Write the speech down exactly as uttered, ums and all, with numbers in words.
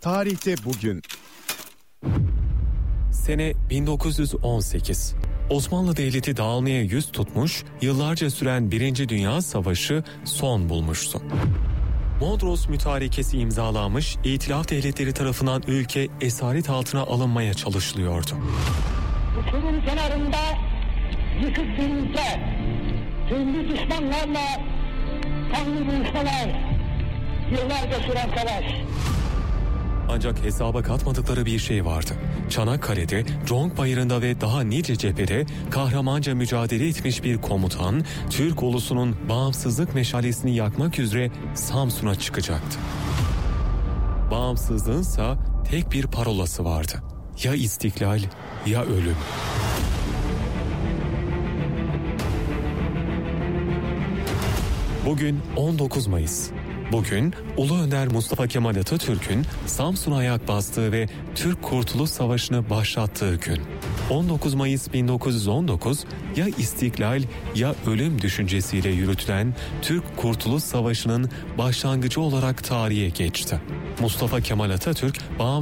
Tarihte bugün. Sene bin dokuz yüz on sekiz. Osmanlı Devleti dağılmaya yüz tutmuş, yıllarca süren Birinci Dünya Savaşı son bulmuştu. Mondros Mütarekesi imzalanmış, İtilaf devletleri tarafından ülke esaret altına alınmaya çalışılıyordu. Uçurum kenarında yıkık bir ülke, türlü düşmanlarla kanlı buluşmalar, yıllarca süren savaş. Ancak hesaba katmadıkları bir şey vardı. Çanakkale'de, Conk Bayırı'nda ve daha nice cephede kahramanca mücadele etmiş bir komutan, Türk ulusunun bağımsızlık meşalesini yakmak üzere Samsun'a çıkacaktı. Bağımsızlığınsa tek bir parolası vardı. Ya istiklal, ya ölüm. Bugün on dokuz Mayıs. Bugün Ulu Önder Mustafa Kemal Atatürk'ün Samsun'a ayak bastığı ve Türk Kurtuluş Savaşı'nı başlattığı gün. on dokuz Mayıs bin dokuz yüz on dokuz ya istiklal ya ölüm düşüncesiyle yürütülen Türk Kurtuluş Savaşı'nın başlangıcı olarak tarihe geçti. Mustafa Kemal Atatürk bağımsızlık